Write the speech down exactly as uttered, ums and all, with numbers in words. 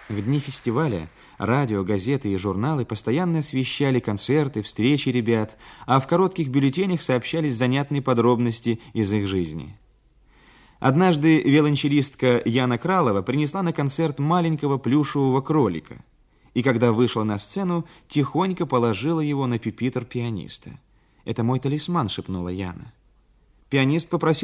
В дни фестиваля радио, газеты и журналы постоянно освещали концерты, встречи ребят, а в коротких бюллетенях сообщались занятные подробности из их жизни. Однажды виолончелистка Яна Кралова принесла на концерт маленького плюшевого кролика, и когда вышла на сцену, тихонько положила его на пюпитр пианиста. «Это мой талисман», — шепнула Яна. Пианист попросил